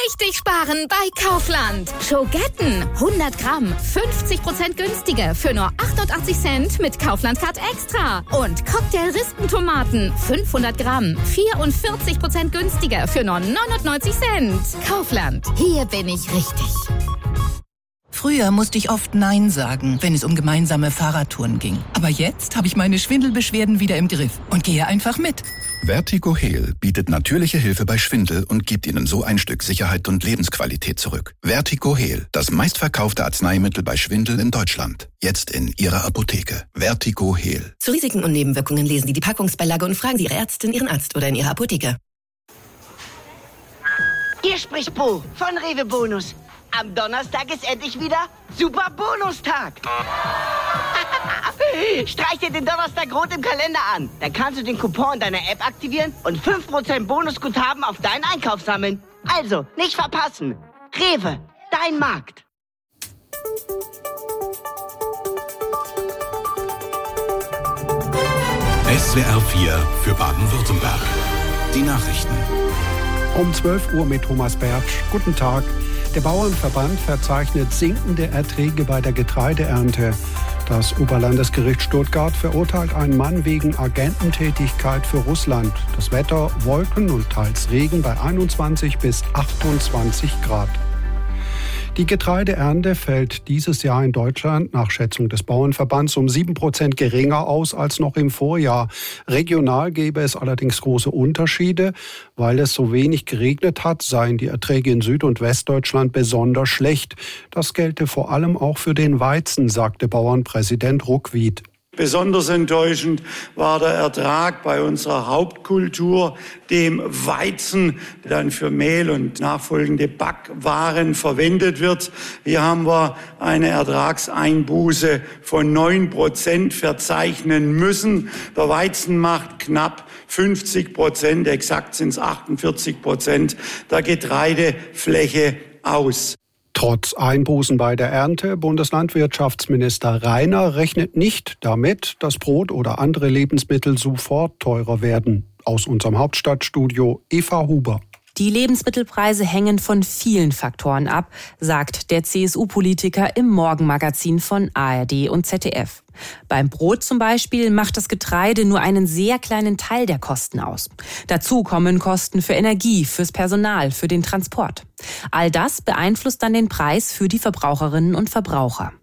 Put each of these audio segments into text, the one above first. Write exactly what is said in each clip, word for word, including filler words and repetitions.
richtig sparen bei Kaufland. Schogetten, hundert Gramm, fünfzig Prozent günstiger für nur achtundachtzig Cent mit Kaufland Card Extra. Und Cocktail-Rispentomaten, fünfhundert Gramm, vierundvierzig Prozent günstiger für nur neunundneunzig Cent. Kaufland, hier bin ich richtig. Früher musste ich oft Nein sagen, wenn es um gemeinsame Fahrradtouren ging. Aber jetzt habe ich meine Schwindelbeschwerden wieder im Griff und gehe einfach mit. Vertigo Heal bietet natürliche Hilfe bei Schwindel und gibt Ihnen so ein Stück Sicherheit und Lebensqualität zurück. Vertigo Heal, das meistverkaufte Arzneimittel bei Schwindel in Deutschland. Jetzt in Ihrer Apotheke. Vertigo Heal. Zu Risiken und Nebenwirkungen lesen Sie die Packungsbeilage und fragen Sie Ihre Ärztin, Ihren Arzt oder in Ihrer Apotheke. Hier spricht Bo von Rewe Bonus. Am Donnerstag ist endlich wieder Super Bonustag. Streich dir den Donnerstag rot im Kalender an. Dann kannst du den Coupon deiner App aktivieren und fünf Prozent Bonusguthaben auf deinen Einkauf sammeln. Also, nicht verpassen. Rewe, dein Markt. S W R vier für Baden-Württemberg. Die Nachrichten. Um zwölf Uhr mit Thomas Bertsch. Guten Tag. Der Bauernverband verzeichnet sinkende Erträge bei der Getreideernte. Das Oberlandesgericht Stuttgart verurteilt einen Mann wegen Agententätigkeit für Russland. Das Wetter: Wolken und teils Regen bei einundzwanzig bis achtundzwanzig Grad. Die Getreideernte fällt dieses Jahr in Deutschland nach Schätzung des Bauernverbands um sieben Prozent geringer aus als noch im Vorjahr. Regional gäbe es allerdings große Unterschiede. Weil es so wenig geregnet hat, seien die Erträge in Süd- und Westdeutschland besonders schlecht. Das gelte vor allem auch für den Weizen, sagte Bauernpräsident Ruckwied. Besonders enttäuschend war der Ertrag bei unserer Hauptkultur, dem Weizen, der dann für Mehl und nachfolgende Backwaren verwendet wird. Hier haben wir eine Ertragseinbuße von neun Prozent verzeichnen müssen. Der Weizen macht knapp fünfzig Prozent, exakt sind es achtundvierzig Prozent der Getreidefläche aus. Trotz Einbußen bei der Ernte, Bundeslandwirtschaftsminister Rainer rechnet nicht damit, dass Brot oder andere Lebensmittel sofort teurer werden. Aus unserem Hauptstadtstudio Eva Huber. Die Lebensmittelpreise hängen von vielen Faktoren ab, sagt der C S U-Politiker im Morgenmagazin von A R D und Z D F. Beim Brot zum Beispiel macht das Getreide nur einen sehr kleinen Teil der Kosten aus. Dazu kommen Kosten für Energie, fürs Personal, für den Transport. All das beeinflusst dann den Preis für die Verbraucherinnen und Verbraucher.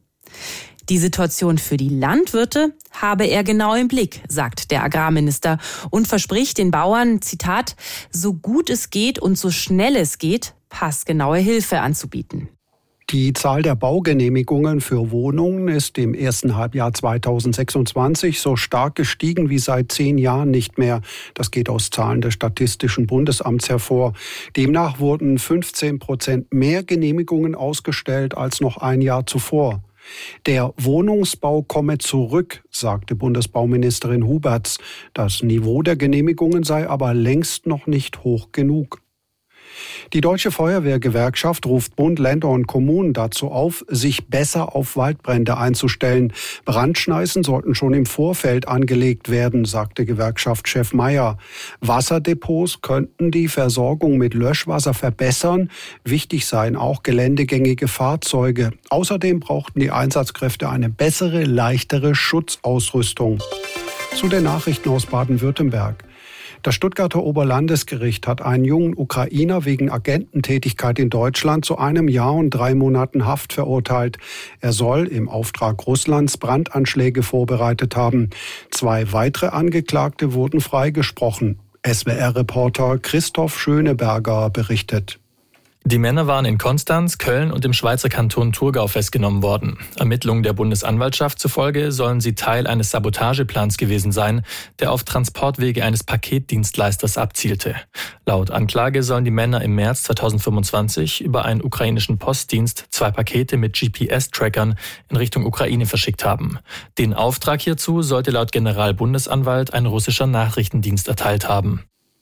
Die Situation für die Landwirte habe er genau im Blick, sagt der Agrarminister und verspricht den Bauern, Zitat, so gut es geht und so schnell es geht, passgenaue Hilfe anzubieten. Die Zahl der Baugenehmigungen für Wohnungen ist im ersten Halbjahr zweitausendsechsundzwanzig so stark gestiegen wie seit zehn Jahren nicht mehr. Das geht aus Zahlen des Statistischen Bundesamts hervor. Demnach wurden fünfzehn Prozent mehr Genehmigungen ausgestellt als noch ein Jahr zuvor. Der Wohnungsbau komme zurück, sagte Bundesbauministerin Huberts. Das Niveau der Genehmigungen sei aber längst noch nicht hoch genug. Die Deutsche Feuerwehrgewerkschaft ruft Bund, Länder und Kommunen dazu auf, sich besser auf Waldbrände einzustellen. Brandschneisen sollten schon im Vorfeld angelegt werden, sagte Gewerkschaftschef Mayer. Wasserdepots könnten die Versorgung mit Löschwasser verbessern. Wichtig seien auch geländegängige Fahrzeuge. Außerdem brauchten die Einsatzkräfte eine bessere, leichtere Schutzausrüstung. Zu den Nachrichten aus Baden-Württemberg. Das Stuttgarter Oberlandesgericht hat einen jungen Ukrainer wegen Agententätigkeit in Deutschland zu einem Jahr und drei Monaten Haft verurteilt. Er soll im Auftrag Russlands Brandanschläge vorbereitet haben. Zwei weitere Angeklagte wurden freigesprochen. S W R-Reporter Christoph Schöneberger berichtet. Die Männer waren in Konstanz, Köln und im Schweizer Kanton Thurgau festgenommen worden. Ermittlungen der Bundesanwaltschaft zufolge sollen sie Teil eines Sabotageplans gewesen sein, der auf Transportwege eines Paketdienstleisters abzielte. Laut Anklage sollen die Männer im März zweitausendfünfundzwanzig über einen ukrainischen Postdienst zwei Pakete mit G P S-Trackern in Richtung Ukraine verschickt haben. Den Auftrag hierzu sollte laut Generalbundesanwalt ein russischer Nachrichtendienst erteilt haben.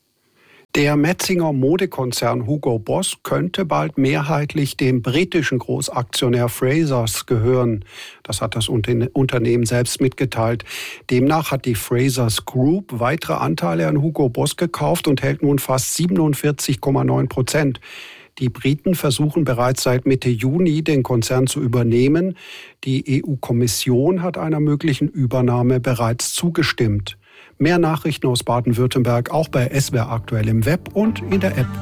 Der Metzinger Modekonzern Hugo Boss könnte bald mehrheitlich dem britischen Großaktionär Frasers gehören. Das hat das Unternehmen selbst mitgeteilt. Demnach hat die Frasers Group weitere Anteile an Hugo Boss gekauft und hält nun fast siebenundvierzig Komma neun Prozent. Die Briten versuchen bereits seit Mitte Juni, den Konzern zu übernehmen. Die E U-Kommission hat einer möglichen Übernahme bereits zugestimmt. Mehr Nachrichten aus Baden-Württemberg auch bei S W R aktuell im Web und in der App.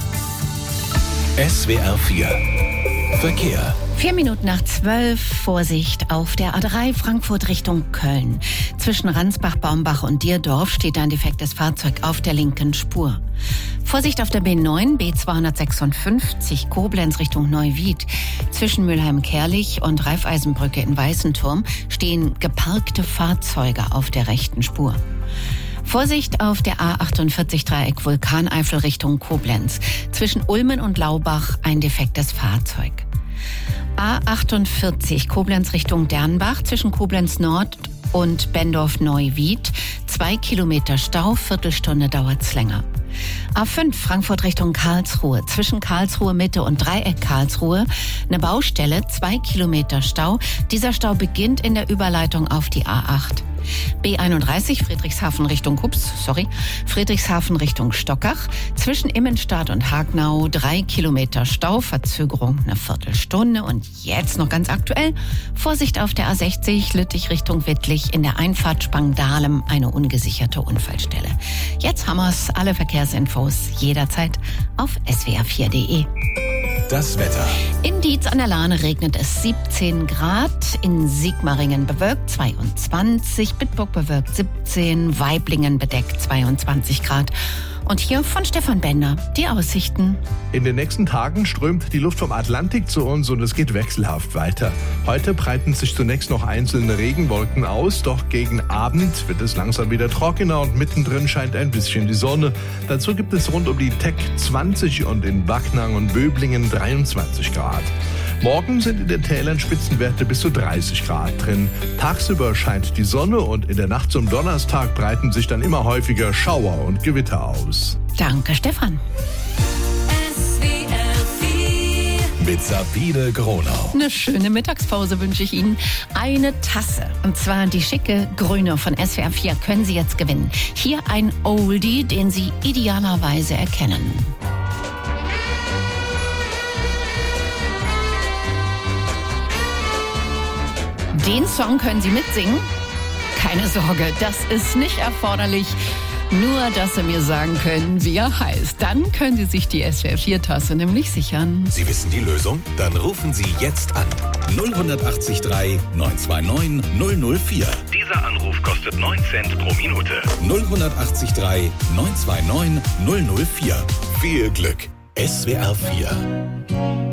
S W R vier Verkehr. Vier Minuten nach zwölf, Vorsicht auf der A drei Frankfurt Richtung Köln. Zwischen Ransbach, Baumbach und Dierdorf steht ein defektes Fahrzeug auf der linken Spur. Vorsicht auf der B neun, B zweihundertsechsundfünfzig Koblenz Richtung Neuwied. Zwischen Mülheim-Kerlich und Raiffeisenbrücke in Weißenturm stehen geparkte Fahrzeuge auf der rechten Spur. Vorsicht auf der A achtundvierzig Dreieck Vulkaneifel Richtung Koblenz. Zwischen Ulmen und Laubach ein defektes Fahrzeug. A achtundvierzig Koblenz Richtung Dernbach zwischen Koblenz Nord und Bendorf-Neuwied. Zwei Kilometer Stau, Viertelstunde dauert's länger. A fünf Frankfurt Richtung Karlsruhe. Zwischen Karlsruhe Mitte und Dreieck Karlsruhe eine Baustelle, zwei Kilometer Stau. Dieser Stau beginnt in der Überleitung auf die A acht. B einunddreißig Friedrichshafen Richtung Kups, sorry, Friedrichshafen Richtung Stockach. Zwischen Immenstadt und Hagnau drei Kilometer Stau, Verzögerung eine Viertelstunde. Und jetzt noch ganz aktuell, Vorsicht auf der A sechzig Lüttich Richtung Wittlich, in der Einfahrt Spangdahlem eine ungesicherte Unfallstelle. Jetzt haben wir's, alle Verkehrsinfos jederzeit auf S W R vier Punkt de. Das Wetter. In Dietz an der Lahne regnet es siebzehn Grad, in Sigmaringen bewölkt zweiundzwanzig, Bitburg bewölkt siebzehn, Waiblingen bedeckt zweiundzwanzig Grad. Und hier von Stefan Bender die Aussichten. In den nächsten Tagen strömt die Luft vom Atlantik zu uns und es geht wechselhaft weiter. Heute breiten sich zunächst noch einzelne Regenwolken aus, doch gegen Abend wird es langsam wieder trockener und mittendrin scheint ein bisschen die Sonne. Dazu gibt es rund um die Teck zwanzig und in Backnang und Böblingen dreiundzwanzig Grad. Morgen sind in den Tälern Spitzenwerte bis zu dreißig Grad drin. Tagsüber scheint die Sonne und in der Nacht zum Donnerstag breiten sich dann immer häufiger Schauer und Gewitter aus. Danke, Stefan. S W R vier mit Sabine Gronau. Eine schöne Mittagspause wünsche ich Ihnen. Eine Tasse, und zwar die schicke grüne von S W R vier, können Sie jetzt gewinnen. Hier ein Oldie, den Sie idealerweise erkennen. Den Song können Sie mitsingen? Keine Sorge, das ist nicht erforderlich. Nur, dass Sie mir sagen können, wie er heißt. Dann können Sie sich die S W R vier Tasse nämlich sichern. Sie wissen die Lösung? Dann rufen Sie jetzt an. null acht drei neun zwei neun null null vier. Dieser Anruf kostet neun Cent pro Minute. null acht drei neun zwei neun null null vier. Viel Glück. S W R vier.